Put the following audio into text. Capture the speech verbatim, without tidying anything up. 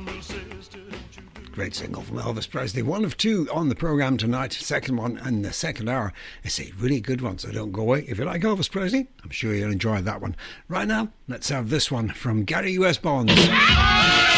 Great single from Elvis Presley. One of two on the programme tonight. Second one in the second hour is a really good one, so don't go away. If you like Elvis Presley, I'm sure you'll enjoy that one. Right now, let's have this one from Gary U S. Bonds.